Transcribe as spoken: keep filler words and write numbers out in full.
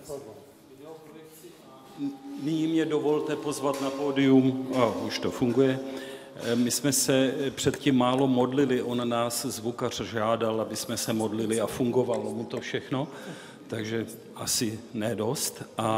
Nyní mě dovolte pozvat na pódium, a už to funguje. My jsme se předtím málo modlili, on nás zvukař žádal, aby jsme se modlili a fungovalo mu to všechno, takže asi ne dost. A